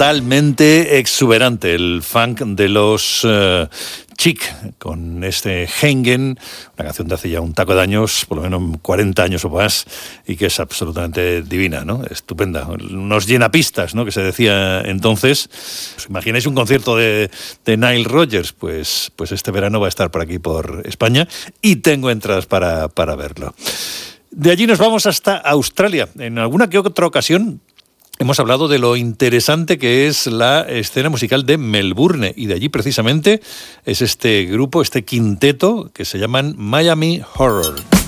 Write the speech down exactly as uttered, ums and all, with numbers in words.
totalmente exuberante el funk de los uh, Chic, con este Hengen, una canción de hace ya un taco de años, por lo menos cuarenta años o más, y que es absolutamente divina, ¿no? Estupenda. Unos llenapistas, ¿no?, que se decía entonces. ¿Os imagináis un concierto de, de Nile Rodgers? Pues, pues este verano va a estar por aquí, por España, y tengo entradas para, para verlo. De allí nos vamos hasta Australia. En alguna que otra ocasión hemos hablado de lo interesante que es la escena musical de Melbourne, y de allí precisamente es este grupo, este quinteto que se llaman Miami Horror.